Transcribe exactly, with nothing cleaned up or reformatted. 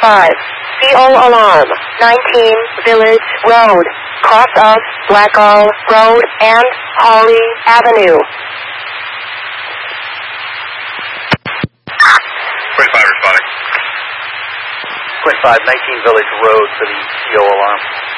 five. C O alarm. nineteen Village Road. Cross of Blackall Road and Holly Avenue. twenty-five responding. twenty-five, nineteen Village Road for the C O alarm.